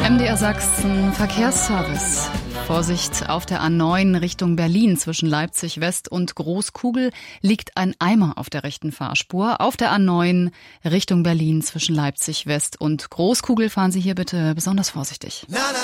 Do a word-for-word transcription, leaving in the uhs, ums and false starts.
M D R Sachsen Verkehrsservice. Vorsicht, auf der A neun Richtung Berlin zwischen Leipzig West und Großkugel liegt ein Eimer auf der rechten Fahrspur. Auf der A neun Richtung Berlin zwischen Leipzig West und Großkugel fahren Sie hier bitte besonders vorsichtig. Na, na,